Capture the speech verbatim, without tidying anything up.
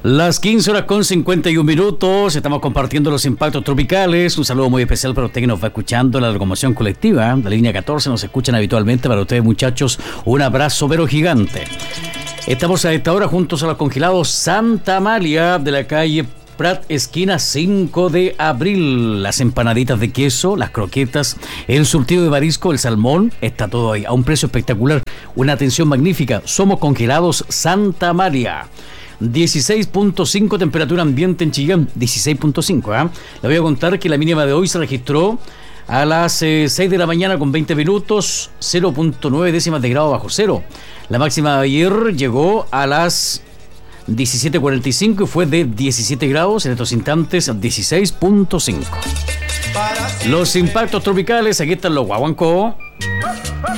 Las quince horas con cincuenta y un minutos, estamos compartiendo los impactos tropicales. Un saludo muy especial para usted que nos va escuchando en la locomoción colectiva. La línea catorce nos escuchan habitualmente. Para ustedes, muchachos, un abrazo pero gigante. Estamos a esta hora juntos a los congelados Santa Amalia de la calle Prat, esquina cinco de abril. Las empanaditas de queso, las croquetas, el surtido de marisco, el salmón, está todo ahí a un precio espectacular. Una atención magnífica. Somos Congelados Santa Amalia. dieciséis punto cinco temperatura ambiente en Chillán, dieciséis punto cinco. ¿eh? Le voy a contar que la mínima de hoy se registró a las eh, seis de la mañana con veinte minutos, cero punto nueve décimas de grado bajo cero. La máxima de ayer llegó a las diecisiete cuarenta y cinco y fue de diecisiete grados, en estos instantes dieciséis punto cinco. Los impactos tropicales, aquí están los guaguancó.